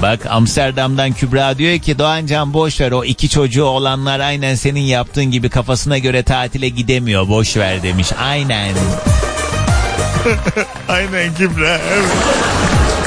Bak Amsterdam'dan Kübra diyor ki Doğancan boş ver, o 2 çocuğu olanlar aynen senin yaptığın gibi kafasına göre tatile gidemiyor, boş ver demiş. Aynen. Aynen Kübra. Evet.